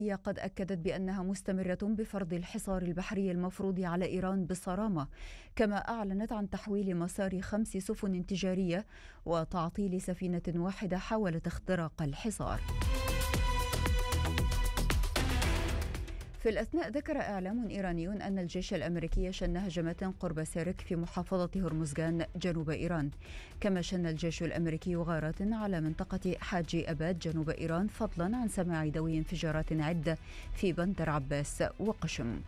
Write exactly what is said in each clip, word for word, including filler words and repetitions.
هي قد أكدت بأنها مستمرة بفرض الحصار البحري المفروض على إيران بصرامة، كما أعلنت عن تحويل مسار خمس سفن تجارية وتعطيل سفينة واحدة حاولت اختراق الحصار. في الأثناء ذكر إعلام إيراني أن الجيش الأمريكي شن هجمات قرب سيرك في محافظة هرمزغان جنوب إيران، كما شن الجيش الأمريكي غارات على منطقة حاجي أباد جنوب إيران، فضلا عن سماع دوي انفجارات عدة في بندر عباس وقشم.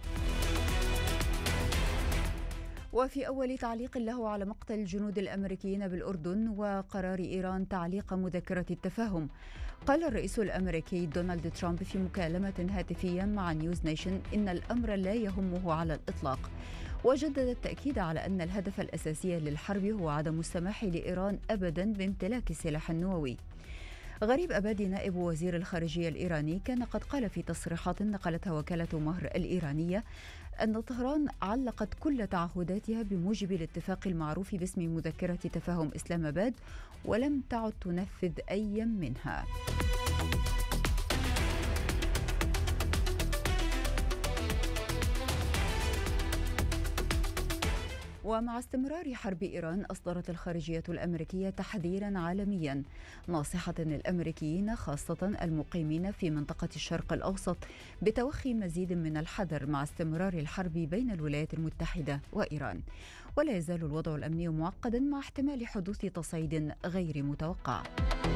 وفي أول تعليق له على مقتل الجنود الأمريكيين بالأردن وقرار إيران تعليق مذكرة التفاهم، قال الرئيس الأمريكي دونالد ترامب في مكالمة هاتفية مع نيوز نيشن إن الأمر لا يهمه على الإطلاق، وجدد التأكيد على أن الهدف الأساسي للحرب هو عدم السماح لإيران أبدا بامتلاك سلاح نووي. غريب أبادي نائب وزير الخارجية الإيراني كان قد قال في تصريحات نقلتها وكالة مهر الإيرانية أن طهران علقت كل تعهداتها بموجب الاتفاق المعروف باسم مذكرة تفاهم إسلام آباد ولم تعد تنفذ أي منها. ومع استمرار حرب إيران، أصدرت الخارجية الأمريكية تحذيرا عالميا ناصحة الأمريكيين خاصة المقيمين في منطقة الشرق الأوسط بتوخي مزيد من الحذر مع استمرار الحرب بين الولايات المتحدة وإيران، ولا يزال الوضع الأمني معقدا مع احتمال حدوث تصعيد غير متوقع.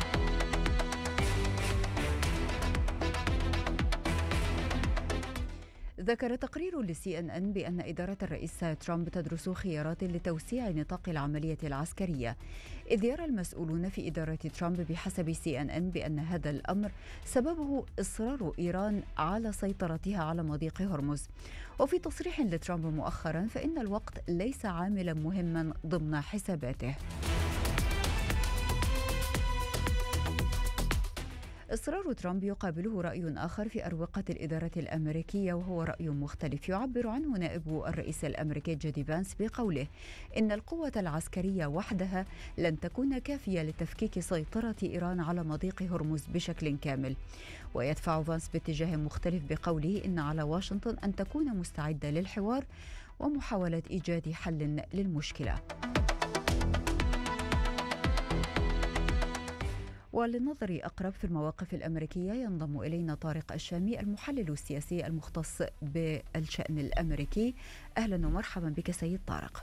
ذكر تقرير لسي إن إن بأن إدارة الرئيس ترامب تدرس خيارات لتوسيع نطاق العملية العسكرية، إذ يرى المسؤولون في إدارة ترامب بحسب سي إن إن بأن هذا الأمر سببه إصرار إيران على سيطرتها على مضيق هرمز. وفي تصريح لترامب مؤخرا فإن الوقت ليس عاملا مهما ضمن حساباته. إصرار ترامب يقابله رأي آخر في أروقة الإدارة الأمريكية، وهو رأي مختلف يعبر عنه نائب الرئيس الأمريكي جودي فانس بقوله إن القوة العسكرية وحدها لن تكون كافية لتفكيك سيطرة إيران على مضيق هرمز بشكل كامل. ويدفع فانس باتجاه مختلف بقوله إن على واشنطن أن تكون مستعدة للحوار ومحاولة إيجاد حل للمشكلة. وللنظر أقرب في المواقف الأمريكية ينضم إلينا طارق الشامي المحلل السياسي المختص بالشأن الأمريكي. أهلا ومرحبا بك سيد طارق.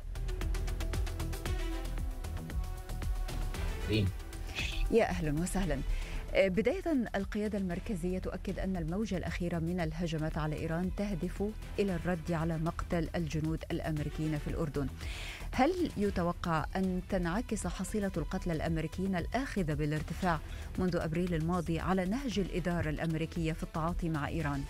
يا أهلا وسهلا. بداية، القيادة المركزية تؤكد أن الموجة الأخيرة من الهجمات على إيران تهدف إلى الرد على مقتل الجنود الأمريكيين في الأردن. هل يتوقع أن تنعكس حصيلة القتلى الأمريكيين الآخذة بالارتفاع منذ أبريل الماضي على نهج الإدارة الأمريكية في التعاطي مع إيران؟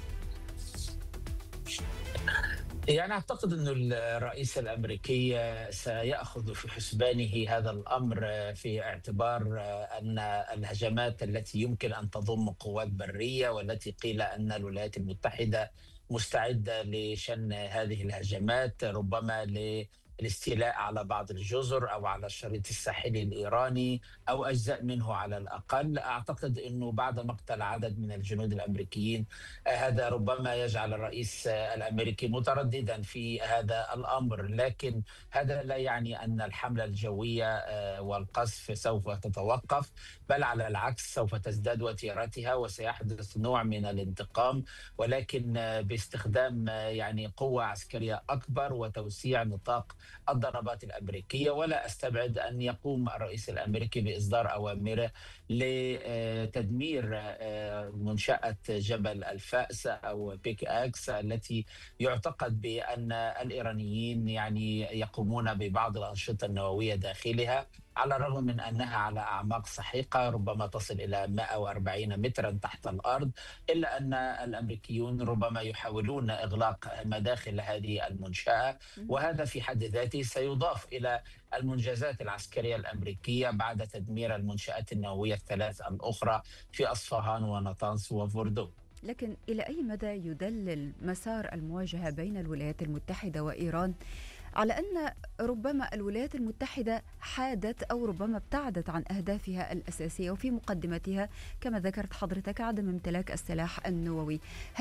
يعني أعتقد أن الرئيس الأمريكي سيأخذ في حسبانه هذا الأمر في اعتبار أن الهجمات التي يمكن أن تضم قوات برية والتي قيل أن الولايات المتحدة مستعدة لشن هذه الهجمات ربما ل الاستيلاء على بعض الجزر أو على الشريط الساحلي الإيراني أو أجزاء منه على الأقل. أعتقد أنه بعد مقتل عدد من الجنود الأمريكيين هذا ربما يجعل الرئيس الأمريكي مترددا في هذا الأمر، لكن هذا لا يعني أن الحملة الجوية والقصف سوف تتوقف، بل على العكس سوف تزداد وتيرتها وسيحدث نوع من الانتقام، ولكن باستخدام يعني قوة عسكرية أكبر وتوسيع نطاق الضربات الأمريكية. ولا أستبعد أن يقوم الرئيس الأمريكي بإصدار أوامره لتدمير منشأة جبل الفأس أو بيك أكس التي يعتقد بأن الإيرانيين يعني يقومون ببعض الأنشطة النووية داخلها، على الرغم من أنها على أعماق سحيقة ربما تصل إلى مئة وأربعين مترا تحت الأرض، إلا أن الأمريكيون ربما يحاولون إغلاق مداخل هذه المنشأة، وهذا في حد ذاته سيضاف إلى المنجزات العسكرية الأمريكية بعد تدمير المنشآت النووية الثلاث الأخرى في أصفهان ونطنز وفوردو. لكن إلى أي مدى يدلل مسار المواجهة بين الولايات المتحدة وإيران على أن ربما الولايات المتحدة حادت أو ربما ابتعدت عن أهدافها الأساسية وفي مقدمتها كما ذكرت حضرتك عدم امتلاك السلاح النووي؟